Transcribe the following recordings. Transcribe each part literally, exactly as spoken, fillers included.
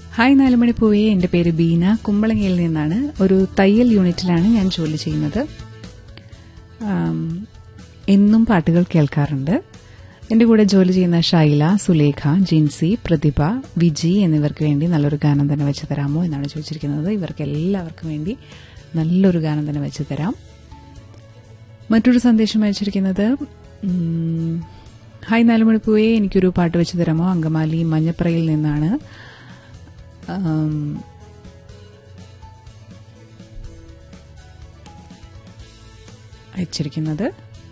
Hi നാലുമണി പൂവേ, എന്റെ പേര് ബീന, കുമ്പളങ്ങയിൽ നിന്നാണ്. ഒരു തയ്യൽ യൂണിറ്റിലാണ് ഞാൻ ജോലി ചെയ്യുന്നത്. എന്നും പാട്ടുകൾ കേൾക്കാറുണ്ട്. എന്റെ കൂടെ ജോലി ചെയ്യുന്ന ഷൈല, സുലേഖ, ജിൻസി, പ്രതിഭ, വിജി എന്നിവർക്ക് വേണ്ടി നല്ലൊരു ഗാനം തന്നെ വെച്ച് തരാമോ എന്നാണ് ചോദിച്ചിരിക്കുന്നത്. ഇവർക്ക് എല്ലാവർക്കും വേണ്ടി നല്ലൊരു ഗാനം തന്നെ വെച്ച് തരാം. മറ്റൊരു സന്ദേശം അയച്ചിരിക്കുന്നത്, ഹായ് നാലുമണിപ്പൂവേ, എനിക്കൊരു പാട്ട് വെച്ച് തരാമോ? അങ്കമാലി മഞ്ഞപ്രയിൽ നിന്നാണ് അയച്ചിരിക്കുന്നത്.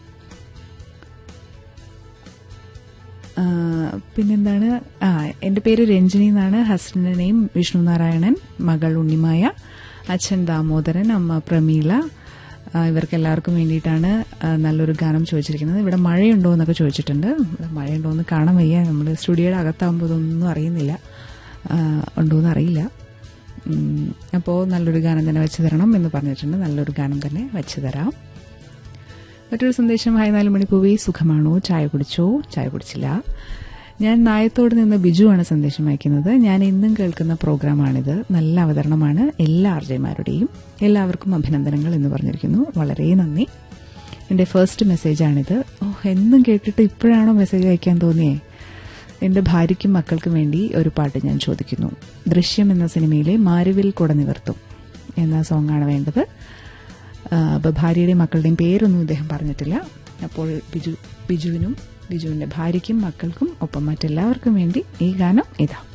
പിന്നെന്താണ്, ആ എന്റെ പേര് രഞ്ജിനി എന്നാണ്. ഹസ്ബൻഡിന്റെ നെയിം വിഷ്ണു നാരായണൻ, മകൾ ഉണ്ണിമായ, അച്ഛൻ ദാമോദരൻ, അമ്മ പ്രമീള. ഇവർക്ക് എല്ലാവർക്കും വേണ്ടിയിട്ടാണ് നല്ലൊരു ഗാനം ചോദിച്ചിരിക്കുന്നത്. ഇവിടെ മഴയുണ്ടോ എന്നൊക്കെ ചോദിച്ചിട്ടുണ്ട്. ഇവിടെ മഴയുണ്ടോ എന്ന് കാണാൻ വയ്യ. നമ്മൾ സ്റ്റുഡിയോയുടെ അകത്താകുമ്പോൾ ഇതൊന്നും അറിയുന്നില്ല, ഉണ്ടോയെന്ന് അറിയില്ല. അപ്പോൾ നല്ലൊരു ഗാനം തന്നെ വെച്ച് തരണം എന്ന് പറഞ്ഞിട്ടുണ്ട്. നല്ലൊരു ഗാനം തന്നെ വെച്ച് തരാം. മറ്റൊരു സന്ദേശം, ഹായ് നാലുമണി പൂവി, സുഖമാണോ? ചായ കുടിച്ചോ? ചായ കുടിച്ചില്ല. ഞാൻ നായത്തോട് നിന്ന് ബിജുവാണ് സന്ദേശം അയക്കുന്നത്. ഞാൻ എന്നും കേൾക്കുന്ന പ്രോഗ്രാമാണിത്. നല്ല അവതരണമാണ് എല്ലാ ആർജയമാരുടെയും. എല്ലാവർക്കും അഭിനന്ദനങ്ങൾ എന്ന് പറഞ്ഞിരിക്കുന്നു. വളരെ നന്ദി. എൻ്റെ ഫസ്റ്റ് മെസ്സേജാണിത്. ഓ, എന്നും കേട്ടിട്ട് ഇപ്പോഴാണോ മെസ്സേജ് അയക്കാൻ തോന്നിയേ? എൻ്റെ ഭാര്യയ്ക്കും മക്കൾക്കും വേണ്ടി ഒരു പാട്ട് ഞാൻ ചോദിക്കുന്നു. ദൃശ്യം എന്ന സിനിമയിലെ മാരുവിൽ കുട നിവർത്തും എന്ന സോങ്ങാണ് വേണ്ടത്. അപ്പോൾ ഭാര്യയുടെയും മക്കളുടെയും പേരൊന്നും ഇദ്ദേഹം പറഞ്ഞിട്ടില്ല. അപ്പോൾ ബിജു ബിജുവിനും ബിജുവിൻ്റെ ഭാര്യയ്ക്കും മക്കൾക്കും ഒപ്പം മറ്റെല്ലാവർക്കും വേണ്ടി ഈ ഗാനം ഇതാ.